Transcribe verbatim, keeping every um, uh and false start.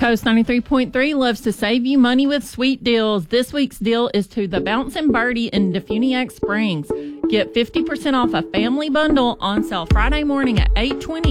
Coast ninety-three point three loves to save you money with sweet deals. This week's deal is to the Bouncin' Birdie in Defuniak Springs. Get fifty percent off a family bundle on sale Friday morning at eight twenty